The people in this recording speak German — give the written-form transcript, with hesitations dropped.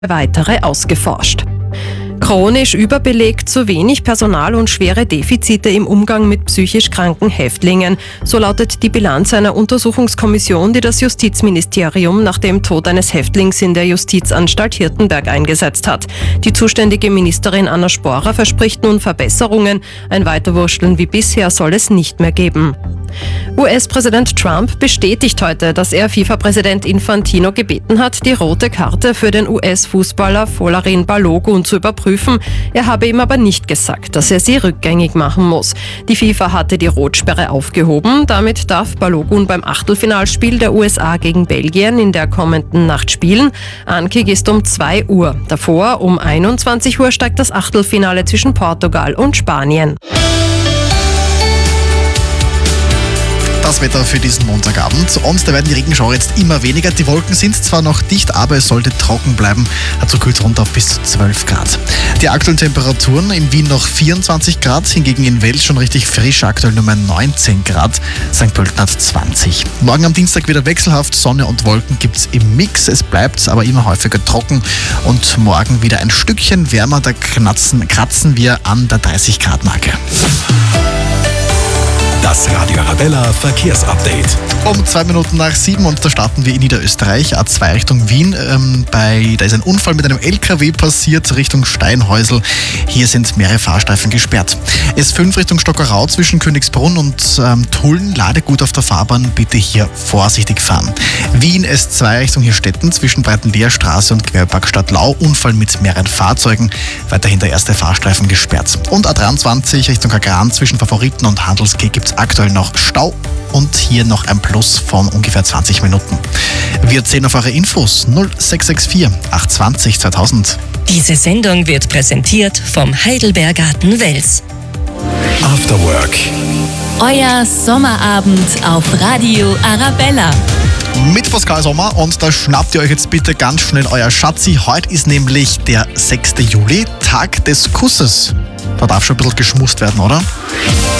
weitere ausgeforscht. Chronisch überbelegt, zu wenig Personal und schwere Defizite im Umgang mit psychisch kranken Häftlingen. So lautet die Bilanz einer Untersuchungskommission, die das Justizministerium nach dem Tod eines Häftlings in der Justizanstalt Hirtenberg eingesetzt hat. Die zuständige Ministerin Anna Sporer verspricht nun Verbesserungen. Ein Weiterwurschteln wie bisher soll es nicht mehr geben. US-Präsident Trump bestätigt heute, dass er FIFA-Präsident Infantino gebeten hat, die rote Karte für den US-Fußballer Folarin Balogun zu überprüfen. Er habe ihm aber nicht gesagt, dass er sie rückgängig machen muss. Die FIFA hatte die Rotsperre aufgehoben. Damit darf Balogun beim Achtelfinalspiel der USA gegen Belgien in der kommenden Nacht spielen. Ankick ist um 2 Uhr. Davor um 21 Uhr steigt das Achtelfinale zwischen Portugal und Spanien. Das Wetter für diesen Montagabend. Und da werden die Regenschauer jetzt immer weniger. Die Wolken sind zwar noch dicht, aber es sollte trocken bleiben. Also kühlt runter auf bis zu 12 Grad. Die aktuellen Temperaturen: in Wien noch 24 Grad, hingegen in Wels schon richtig frisch, aktuell nur 19 Grad. St. Pölten hat 20. Morgen am Dienstag wieder wechselhaft, Sonne und Wolken gibt's im Mix. Es bleibt aber immer häufiger trocken und morgen wieder ein Stückchen wärmer. Da kratzen wir an der 30 Grad Marke. Das Radio Arabella Verkehrsupdate. Um 2 Minuten nach 7 und da starten wir in Niederösterreich, A2 Richtung Wien. Da ist ein Unfall mit einem LKW passiert, Richtung Steinhäusl. Hier sind mehrere Fahrstreifen gesperrt. S5 Richtung Stockerau zwischen Königsbrunn und Tulln, Ladegut auf der Fahrbahn, bitte hier vorsichtig fahren. Wien S2 Richtung Hirstetten zwischen Breitenleerstraße und Querpark Stadtlau, Unfall mit mehreren Fahrzeugen, weiterhin der erste Fahrstreifen gesperrt. Und A23 Richtung Kagran zwischen Favoriten und Handelsgeh gibt's aktuell noch Stau und hier noch ein Plus von ungefähr 20 Minuten. Wir zählen auf eure Infos 0664 820 2000. Diese Sendung wird präsentiert vom Heidelbergarten Wels. After Work. Euer Sommerabend auf Radio Arabella. Mit Pascal Sommer, und da schnappt ihr euch jetzt bitte ganz schnell euer Schatzi. Heute ist nämlich der 6. Juli, Tag des Kusses. Da darf schon ein bisschen geschmust werden, oder?